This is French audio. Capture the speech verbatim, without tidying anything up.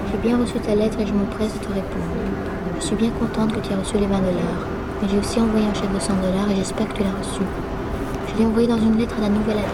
J'ai bien reçu ta lettre et je m'empresse de te répondre. Je suis bien contente que tu aies reçu les vingt dollars. Mais j'ai aussi envoyé un chèque de cent dollars et j'espère que tu l'as reçu. Je l'ai envoyé dans une lettre à la nouvelle adresse.